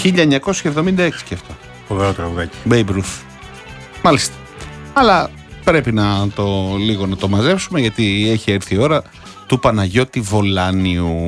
1976 και αυτό. Φοβερό τραγουδάκι. Babe Ruth. Μάλιστα. Αλλά πρέπει να το μαζέψουμε, γιατί έχει έρθει η ώρα του Παναγιώτη Βολάνιου.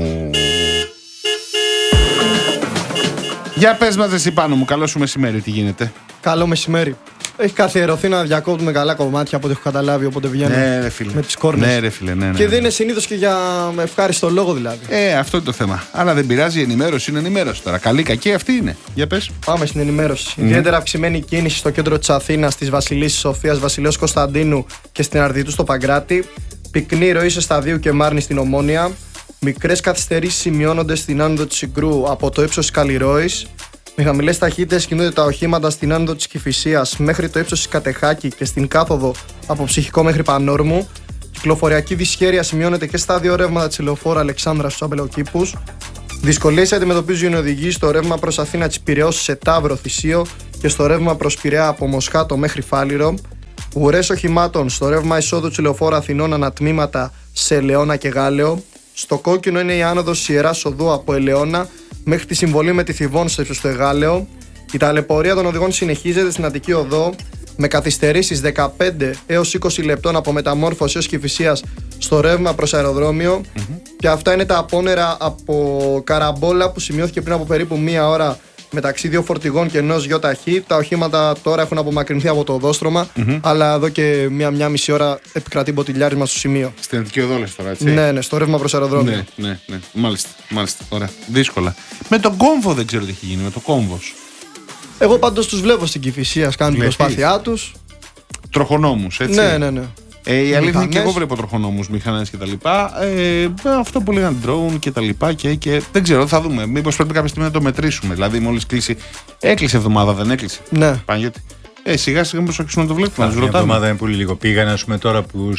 Για πες μας εσύ πάνω μου, καλό σου μεσημέρι, τι γίνεται? Καλό μεσημέρι. Έχει καθιερωθεί να διακόπτουμε καλά κομμάτια από ό,τι έχω καταλάβει, οπότε βγαίνω με τις κόρνες. Ναι, ρε φίλε, ναι. Και δεν είναι συνήθως και για ευχάριστο λόγο δηλαδή. Αυτό είναι το θέμα. Αλλά δεν πειράζει, η ενημέρωση είναι ενημέρωση τώρα. Καλή, κακή αυτή είναι. Για πες. Πάμε στην ενημέρωση. Ιδιαίτερα αυξημένη κίνηση στο κέντρο της Αθήνας, της Βασιλίσσης Σοφίας, Βασιλέως Κωνσταντίνου και στην Αρδιτού στο Παγκράτη. Πυκνή ροή σε Σταδίου και Μάρνη στην Ομόνια. Μικρές καθυστερήσεις σημειώνονται στην άνοδο της Συγκρού από το ύψος της Καλλιρόης. Με χαμηλές ταχύτητες κινούνται τα οχήματα στην άνοδο της Κηφισίας μέχρι το ύψος της Κατεχάκη και στην κάθοδο από Ψυχικό μέχρι Πανόρμου. Κυκλοφοριακή δυσχέρεια σημειώνεται και στα δύο ρεύματα της λεωφόρου Αλεξάνδρας στους Αμπελοκήπους. Δυσκολίες αντιμετωπίζουν οι οδηγοί στο ρεύμα προς Αθήνα της Πειραιώς σε Ταύρο Θησίο και στο ρεύμα προς Πειραιά από Μοσχάτο μέχρι Φάληρο. Ουρές οχημάτων στο ρεύμα εισόδου της λεωφόρου Αθηνών ανατμήματα σε Ελαιώνα και Γάλεο. Στο κόκκινο είναι η άνοδος Ιεράς Οδού από Ελαιώνα μέχρι τη συμβολή με τη Θηβών στο ύψος του Εγάλεο. Η ταλαιπωρία των οδηγών συνεχίζεται στην Αττική Οδό με καθυστερήσεις 15 έως 20 λεπτών από Μεταμόρφωση έως Κηφισίας στο ρεύμα προς αεροδρόμιο. Και αυτά είναι τα απόνερα από Καραμπόλα που σημειώθηκε πριν από περίπου μία ώρα μεταξύ δύο φορτηγών και ενός ΙΧ. Τα οχήματα τώρα έχουν απομακρυνθεί από το οδόστρωμα, αλλά εδώ και μία μισή ώρα επικρατεί μποτιλιάρισμα στο σημείο. Στην Αττική Οδό λες τώρα, έτσι. Ναι, στο ρεύμα προς αεροδρόμιο. Ναι. Μάλιστα. Ωραία. Δύσκολα. Με τον κόμβο δεν ξέρω τι έχει γίνει, με το κόμβος. Εγώ πάντως τους βλέπω στην Κηφισία, κάνουν την προσπάθειά τους. Τροχονόμους, έτσι. Ναι. Η αλήθεια είναι και εγώ βλέπω τροχονόμους, μηχανές και τα λοιπά. Αυτό που λέγανε drone και τα λοιπά και δεν ξέρω, θα δούμε. Μήπως πρέπει κάποια στιγμή να το μετρήσουμε. Δηλαδή, μόλις κλείσει. Έκλεισε εβδομάδα, δεν έκλεισε? Ναι. Παναγιώτη. Σιγά σιγά μήπως αρχίσουμε να το βλέπουμε. Μια εβδομάδα είναι πολύ λίγο. Πήγανε, ας πούμε, τώρα που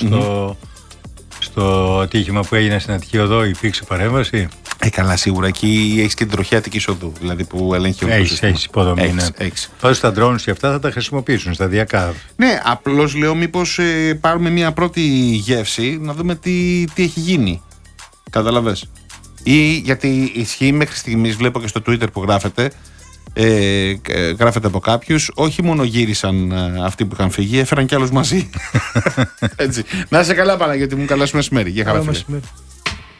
στο ατύχημα που έγινε στην Αττική Οδό υπήρξε παρέμβαση. Καλά, σίγουρα. Εκεί έχεις και την τροχιά Αττικής Οδού, δηλαδή που ελέγχει ο κόσμος. Έχεις υποδομή. Πάντως τα drones και αυτά θα τα χρησιμοποιήσουν σταδιακά. Ναι, απλώς λέω μήπως πάρουμε μια πρώτη γεύση να δούμε τι έχει γίνει. Καταλαβες. Ή γιατί ισχύει μέχρι στιγμής, βλέπω και στο Twitter που γράφεται από κάποιους, όχι μόνο γύρισαν αυτοί που είχαν φύγει, έφεραν κι άλλους μαζί. Έτσι. Να είσαι καλά, Παναγιώτη μου, καλά σου μεσημέρι. Για χαρά, φίλε.